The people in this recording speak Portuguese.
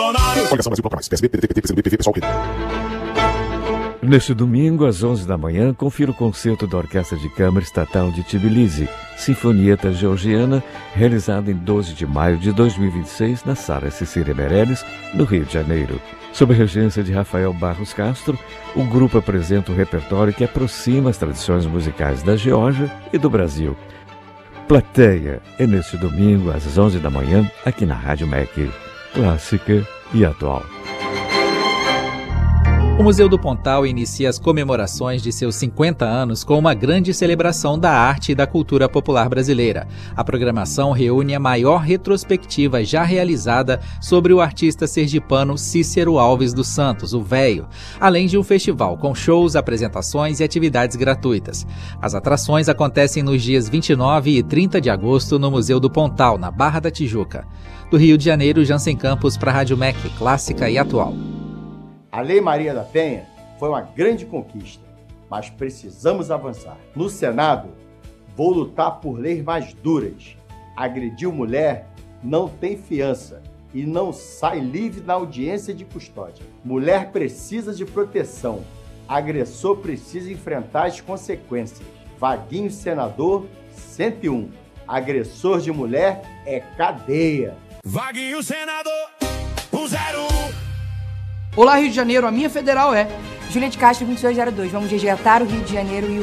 Neste domingo, às 11 da manhã, confira o concerto da Orquestra de Câmara Estatal de Tbilisi, Sinfonieta Georgiana, realizado em 12 de maio de 2026, na Sala Cecília Meirelles, no Rio de Janeiro. Sob a regência de Rafael Barros Castro, o grupo apresenta um repertório que aproxima as tradições musicais da Geórgia e do Brasil. Plateia é neste domingo, às 11 da manhã, aqui na Rádio MEC, clássica e atual. O Museu do Pontal inicia as comemorações de seus 50 anos com uma grande celebração da arte e da cultura popular brasileira. A programação reúne a maior retrospectiva já realizada sobre o artista sergipano Cícero Alves dos Santos, o Véio, além de um festival com shows, apresentações e atividades gratuitas. As atrações acontecem nos dias 29 e 30 de agosto no Museu do Pontal, na Barra da Tijuca. Do Rio de Janeiro, Jansen Campos para a Rádio MEC, clássica e atual. A Lei Maria da Penha foi uma grande conquista, mas precisamos avançar. No Senado, vou lutar por leis mais duras. Agrediu mulher não tem fiança e não sai livre na audiência de custódia. Mulher precisa de proteção. Agressor precisa enfrentar as consequências. Vaguinho senador 101. Agressor de mulher é cadeia. Vaguinho senador 101. Olá, Rio de Janeiro, a minha federal é Juliette Castro 2202. Vamos resgatar o Rio de Janeiro e o